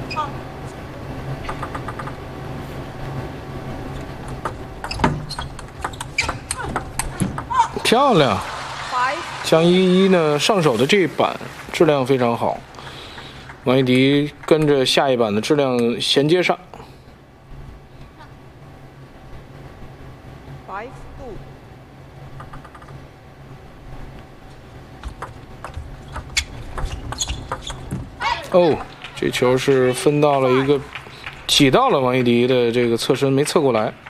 漂亮。江依依呢上手的这一板质量非常好，王一迪跟着下一板的质量衔接上。哦，这球是分到了一个挤到了王一迪的这个侧身，没侧过来。